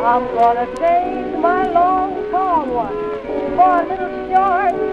I'm gonna change my long tall one for a little short